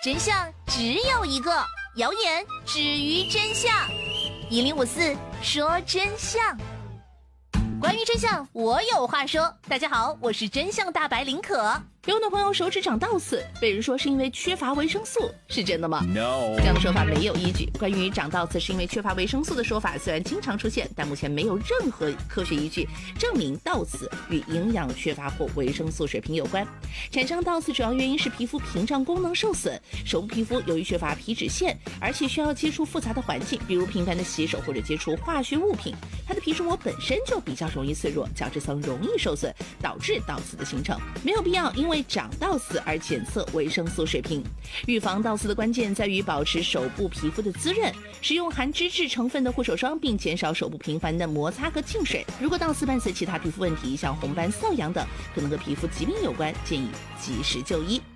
真相只有一个，谣言止于真相。1054说真相。关于真相，我有话说。大家好，我是真相大白林可。有很多朋友手指长倒刺，被人说是因为缺乏维生素，是真的吗 ？No， 这样的说法没有依据。关于长倒刺是因为缺乏维生素的说法，虽然经常出现，但目前没有任何科学依据证明倒刺与营养缺乏或维生素水平有关。产生倒刺主要原因是皮肤屏障功能受损，手部皮肤由于缺乏皮脂腺，而且需要接触复杂的环境，比如频繁的洗手或者接触化学物品，它的皮脂膜本身就比较容易脆弱，角质层容易受损，导致倒刺的形成。没有必要因为长倒刺而检测维生素水平。预防倒刺的关键在于保持手部皮肤的滋润，使用含脂质成分的护手霜，并减少手部频繁的摩擦和进水。如果倒刺伴随其他皮肤问题，像红斑、瘙痒等，可能和皮肤疾病有关，建议及时就医。